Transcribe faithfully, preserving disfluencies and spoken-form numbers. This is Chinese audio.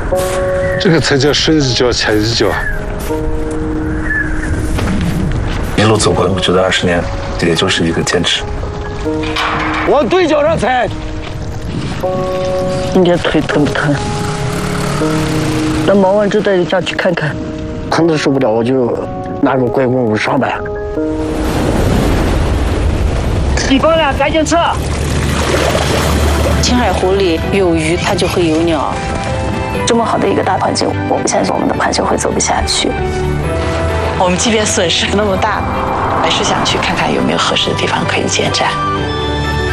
这个才叫身子脚、钱子脚。 一路走过来，我觉得二十年也就是一个坚持。 往对角上踩。 你这腿疼不疼？那忙完之后带你家去看看，疼的受不了，我就拿个拐棍我上呗。你哥俩赶紧撤！ 青海湖里有鱼，它就会有鸟。 这么好的一个大环境，我不相信我们的盘球会走不下去。 我们即便损失那么大，还是想去看看有没有合适的地方可以建站。